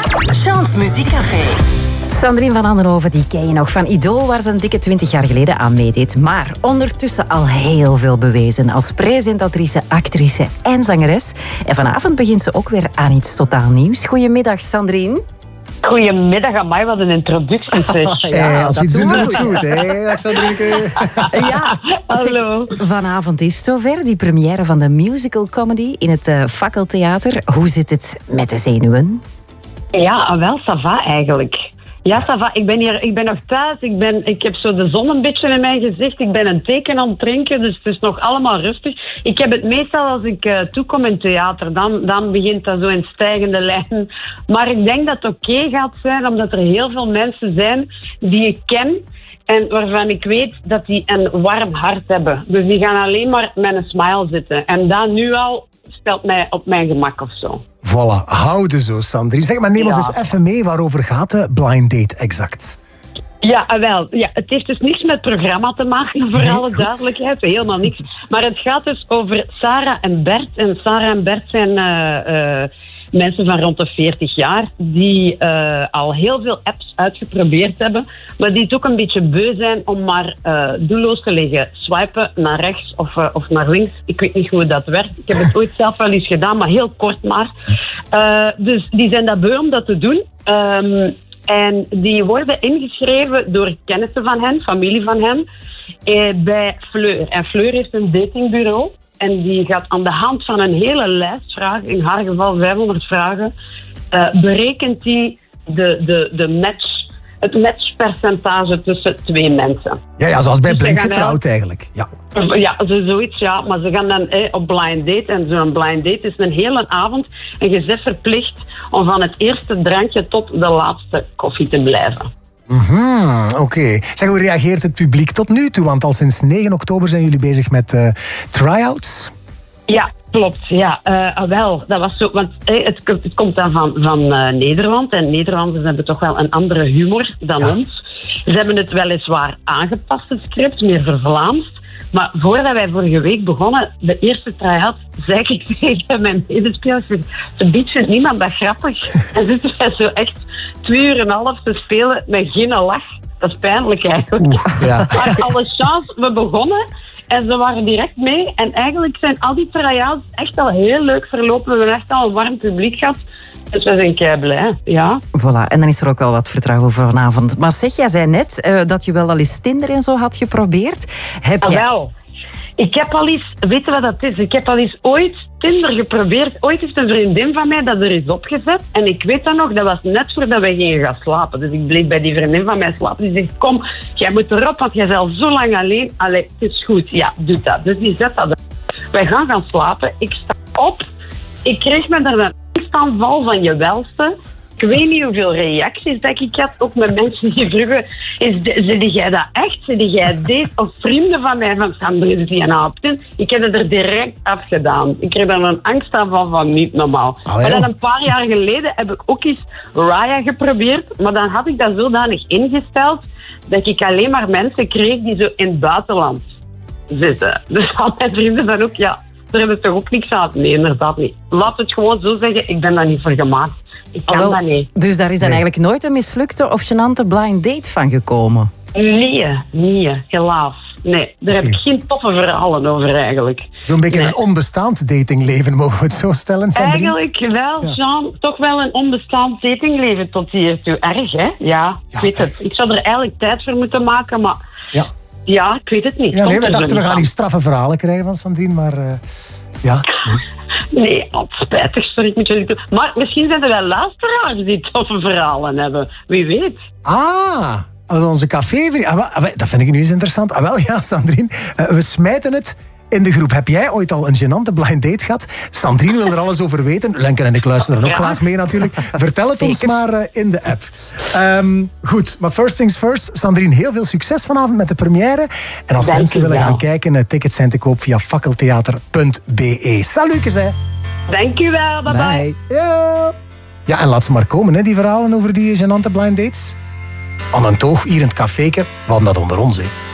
Chance Muziekcafé. Sandrine van Anderhoven, die ken je nog van Idol, waar ze een dikke 20 jaar geleden aan meedeed. Maar ondertussen al heel veel bewezen als presentatrice, actrice en zangeres. En vanavond begint ze ook weer aan iets totaal nieuws. Goedemiddag, Sandrine. Goedemiddag, amai, wat een introductie. Als we iets doen, doen we het goed. Dag Sandrine. Ja, hallo. Vanavond is het zover, die première van de musical comedy in het Fakkeltheater. Hoe zit het met de zenuwen? Ja, wel, ça va eigenlijk. Ja, ça va. Ik ben nog thuis. Ik heb zo de zon een beetje in mijn gezicht. Ik ben een teken aan het drinken, dus het is nog allemaal rustig. Ik heb het meestal als ik toekom in het theater. Dan begint dat zo in stijgende lijn. Maar ik denk dat het oké gaat zijn, omdat er heel veel mensen zijn die ik ken en waarvan ik weet dat die een warm hart hebben. Dus die gaan alleen maar met een smile zitten. En dat nu al stelt mij op mijn gemak of zo. Voilà, houden zo, Sandrine. Zeg maar, neem ons eens even mee. Waarover gaat de blind date exact? Ja, wel. Ja, het heeft dus niks met het programma te maken, voor alle duidelijkheid. Helemaal niks. Maar het gaat dus over Sarah en Bert. En Sarah en Bert zijn mensen van rond de 40 jaar die al heel veel apps uitgeprobeerd hebben, maar die het ook een beetje beu zijn om maar doelloos te liggen swipen naar rechts of naar links. Ik weet niet hoe dat werkt. Ik heb het ooit zelf wel eens gedaan, maar heel kort maar. Dus die zijn dat beu om dat te doen. En die worden ingeschreven door kennissen van hen, familie van hen, bij Fleur. En Fleur heeft een datingbureau. En die gaat aan de hand van een hele lijst vragen, in haar geval 500 vragen, berekent die het matchpercentage tussen twee mensen. Ja, zoals bij Blind Getrouwd eigenlijk. Ja, zoiets, ja. Maar ze gaan dan op blind date. En zo'n blind date is een hele avond. En je bent verplicht om van het eerste drankje tot de laatste koffie te blijven. Oké. Zeg, hoe reageert het publiek tot nu toe? Want al sinds 9 oktober zijn jullie bezig met try-outs. Ja, klopt. Ja, wel. Dat was zo. Want het komt dan van Nederland. En Nederlanders hebben toch wel een andere humor dan ons. Ze hebben het weliswaar aangepast, het script, meer vervlaamst. Maar voordat wij vorige week begonnen, de eerste try-out, zei ik tegen mijn medespelers, ze vindt niemand dat grappig. En zitten wij zo echt 2,5 uur te spelen met geen lach. Dat is pijnlijk eigenlijk. Maar alle chance, we begonnen en ze waren direct mee. En eigenlijk zijn al die try-outs echt al heel leuk verlopen. We hebben echt al een warm publiek gehad. Dus we zijn kei blij, ja. Voilà, en dan is er ook al wat vertrouwen voor vanavond. Maar zeg, jij zei net dat je wel al eens Tinder en zo had geprobeerd. Wel. Ik heb al eens, weet je wat dat is? Ik heb al eens ooit Tinder geprobeerd. Ooit heeft een vriendin van mij dat er is opgezet. En ik weet dat nog, dat was net voordat wij gingen gaan slapen. Dus ik bleef bij die vriendin van mij slapen. Die zegt, kom, jij moet erop, want jij bent al zo lang alleen. Allee, het is goed. Ja, doe dat. Dus die zet dat op. Wij gaan slapen. Ik sta op. Ik kreeg me daar een angstaanval van je welste. Ik weet niet hoeveel reacties dat ik had, ook met mensen die vroegen, zit jij dat echt? Zit jij deze? Of vrienden van mij van Sandrine die een optin? Ik heb het er direct afgedaan. Ik kreeg dan een angstaanval van niet normaal. Maar dan een paar jaar geleden heb ik ook eens Raya geprobeerd, maar dan had ik dat zodanig ingesteld dat ik alleen maar mensen kreeg die zo in het buitenland zitten. Dus al mijn vrienden dan ook, ja, daar hebben ze toch ook niks aan? Nee, inderdaad niet. Laat het gewoon zo zeggen, ik ben daar niet voor gemaakt. Ik kan dat niet. Dus daar is dan eigenlijk nooit een mislukte of gênante blind date van gekomen? Nee, helaas. Nee, daar heb ik geen toffe verhalen over eigenlijk. Zo'n beetje een onbestaand datingleven, mogen we het zo stellen, Sandrine? Eigenlijk wel, Jean. Toch wel een onbestaand datingleven tot hiertoe. Erg, hè? Ja, ik weet het. Ik zou er eigenlijk tijd voor moeten maken, maar... Ja, ik weet het niet. Ja, nee, we dachten, we gaan hier straffe verhalen krijgen van Sandrine, maar... Nee, spijtig, sorry, ik moet jullie doen. Maar misschien zijn er wel luisteraars die toffe verhalen hebben. Wie weet. Onze cafévriend. Dat vind ik nu eens interessant. Wel, ja, Sandrine, we smijten het in de groep. Heb jij ooit al een gênante blind date gehad? Sandrine wil er alles over weten. Lenken en ik luisteren er ook graag mee natuurlijk. Vertel het ons maar in de app. Goed, maar first things first. Sandrine, heel veel succes vanavond met de première. En als mensen willen gaan kijken, tickets zijn te koop via fakkeltheater.be. Salutjes, hè. Dank u wel, bye. Ja, en laat ze maar komen, hè, die verhalen over die gênante blind dates. Aan een toog hier in het caféke, we hadden dat onder ons, hè.